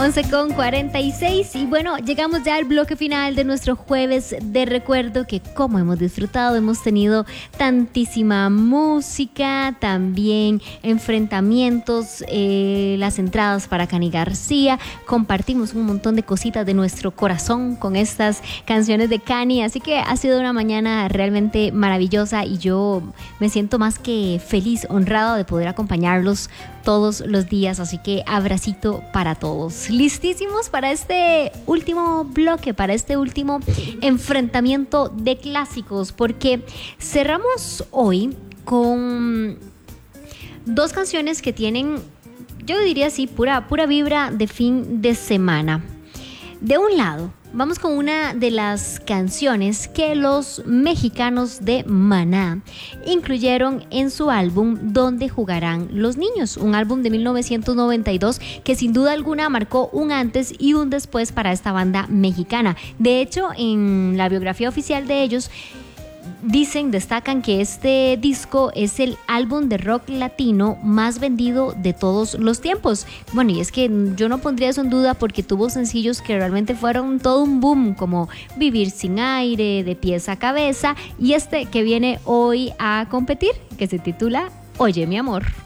11:46 y bueno, llegamos ya al bloque final de nuestro jueves de recuerdo, que como hemos disfrutado, hemos tenido tantísima música, también enfrentamientos, las entradas para Cani García, compartimos un montón de cositas de nuestro corazón con estas canciones de Cani, así que ha sido una mañana realmente maravillosa y yo me siento más que feliz, honrado de poder acompañarlos todos los días, así que abracito para todos. Listísimos para este último bloque, para este último enfrentamiento de clásicos, porque cerramos hoy con dos canciones que tienen, yo diría así, pura vibra de fin de semana. De un lado, vamos con una de las canciones que los mexicanos de Maná incluyeron en su álbum Donde Jugarán los Niños, un álbum de 1992 que sin duda alguna marcó un antes y un después para esta banda mexicana. De hecho, en la biografía oficial de ellos destacan que este disco es el álbum de rock latino más vendido de todos los tiempos. Bueno, y es que yo no pondría eso en duda porque tuvo sencillos que realmente fueron todo un boom, como Vivir sin aire, De pies a cabeza, y este que viene hoy a competir, que se titula Oye mi amor.